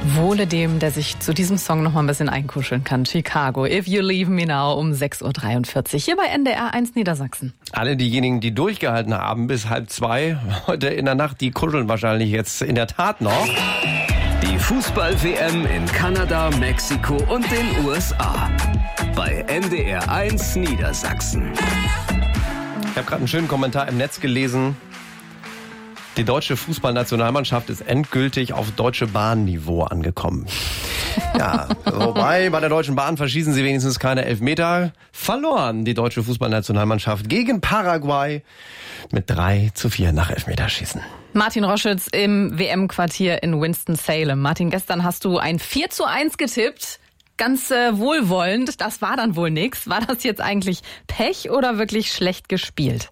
Wohle dem, der sich zu diesem Song noch mal ein bisschen einkuscheln kann. Chicago, If You Leave Me Now um 6.43 Uhr hier bei NDR 1 Niedersachsen. Alle diejenigen, die durchgehalten haben bis 1:30 heute in der Nacht, die kuscheln wahrscheinlich jetzt in der Tat noch. Die Fußball-WM in Kanada, Mexiko und den USA. Bei NDR 1 Niedersachsen. Ich habe gerade einen schönen Kommentar im Netz gelesen. Die deutsche Fußballnationalmannschaft ist endgültig auf Deutsche Bahn-Niveau angekommen. Ja, wobei bei der Deutschen Bahn verschießen sie wenigstens keine Elfmeter. Verloren die deutsche Fußballnationalmannschaft gegen Paraguay mit 3:4 nach Elfmeterschießen. Martin Roschitz im WM-Quartier in Winston-Salem. Martin, gestern hast du ein 4:1 getippt. Ganz wohlwollend. Das war dann wohl nix. War das jetzt eigentlich Pech oder wirklich schlecht gespielt?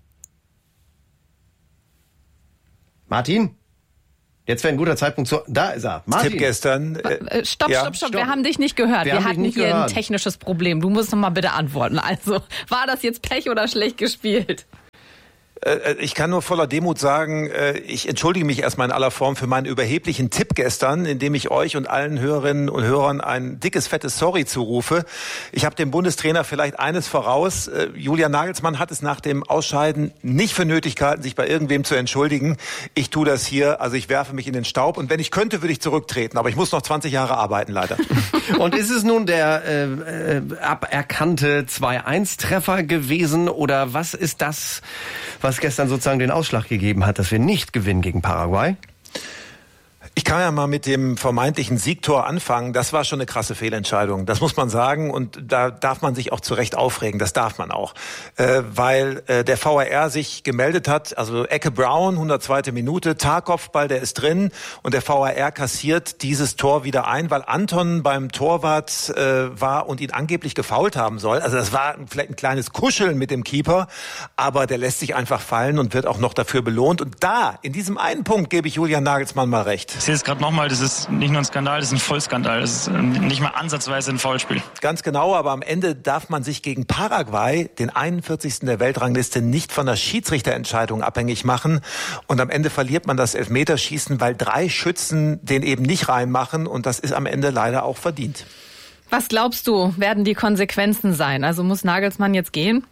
Martin? Jetzt wäre ein guter Zeitpunkt zu... Da ist er. Martin. Tipp gestern. Stopp. Wir haben dich nicht gehört. Wir hatten hier gehört. ein technisches Problem. Du musst noch mal bitte antworten. Also, war das jetzt Pech oder schlecht gespielt? Ich kann nur voller Demut sagen, ich entschuldige mich erstmal in aller Form für meinen überheblichen Tipp gestern, indem ich euch und allen Hörerinnen und Hörern ein dickes, fettes Sorry zurufe. Ich habe dem Bundestrainer vielleicht eines voraus. Julian Nagelsmann hat es nach dem Ausscheiden nicht für nötig gehalten, sich bei irgendwem zu entschuldigen. Ich tue das hier, also ich werfe mich in den Staub und wenn ich könnte, würde ich zurücktreten. Aber ich muss noch 20 Jahre arbeiten, leider. Und ist es nun der aberkannte 2:1-Treffer gewesen oder was ist das, was gestern sozusagen den Ausschlag gegeben hat, dass wir nicht gewinnen gegen Paraguay? Ich kann ja mal mit dem vermeintlichen Siegtor anfangen. Das war schon eine krasse Fehlentscheidung. Das muss man sagen. Und da darf man sich auch zu Recht aufregen. Das darf man auch. Weil der VAR sich gemeldet hat. Also Ecke Brown, 102. Minute. Tarkopfball, der ist drin. Und der VAR kassiert dieses Tor wieder ein, weil Anton beim Torwart war und ihn angeblich gefoult haben soll. Also das war vielleicht ein kleines Kuscheln mit dem Keeper. Aber der lässt sich einfach fallen und wird auch noch dafür belohnt. Und da, in diesem einen Punkt, gebe ich Julian Nagelsmann mal recht. Ich sehe es gerade nochmal, das ist nicht nur ein Skandal, das ist ein Vollskandal. Das ist nicht mal ansatzweise ein Foulspiel. Ganz genau, aber am Ende darf man sich gegen Paraguay, den 41. der Weltrangliste, nicht von der Schiedsrichterentscheidung abhängig machen. Und am Ende verliert man das Elfmeterschießen, weil 3 Schützen den eben nicht reinmachen. Und das ist am Ende leider auch verdient. Was glaubst du, werden die Konsequenzen sein? Also muss Nagelsmann jetzt gehen?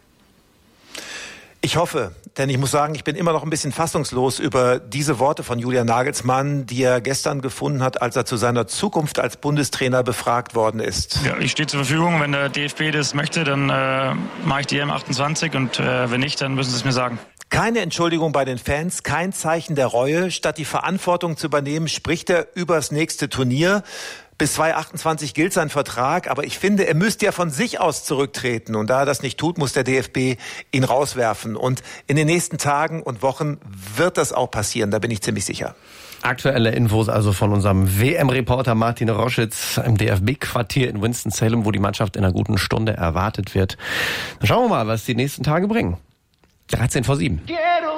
Ich hoffe, denn ich muss sagen, ich bin immer noch ein bisschen fassungslos über diese Worte von Julian Nagelsmann, die er gestern gefunden hat, als er zu seiner Zukunft als Bundestrainer befragt worden ist. Ja, ich stehe zur Verfügung. Wenn der DFB das möchte, dann mache ich die M28 und wenn nicht, dann müssen sie es mir sagen. Keine Entschuldigung bei den Fans, kein Zeichen der Reue. Statt die Verantwortung zu übernehmen, spricht er übers nächste Turnier. Bis 2028 gilt sein Vertrag, aber ich finde, er müsste ja von sich aus zurücktreten. Und da er das nicht tut, muss der DFB ihn rauswerfen. Und in den nächsten Tagen und Wochen wird das auch passieren, da bin ich ziemlich sicher. Aktuelle Infos also von unserem WM-Reporter Martin Roschitz im DFB-Quartier in Winston-Salem, wo die Mannschaft in einer guten Stunde erwartet wird. Dann schauen wir mal, was die nächsten Tage bringen. 13:07.